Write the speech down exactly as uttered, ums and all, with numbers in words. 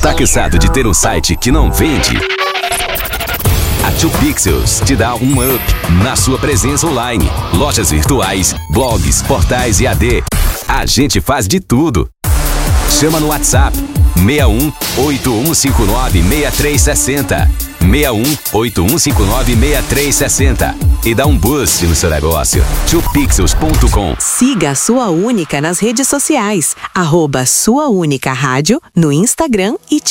Tá cansado de ter um site que não vende? A Two Pixels te dá um up na sua presença online. Lojas virtuais, blogs, portais e A D. A gente faz de tudo. Chama no WhatsApp seis um oito um cinco nove seis três seis zero. seis um oito um cinco nove seis três seis zero e dá um boost no seu negócio. two pixels ponto com. Siga a Sua Única nas redes sociais. Arroba Sua Única Rádio no Instagram e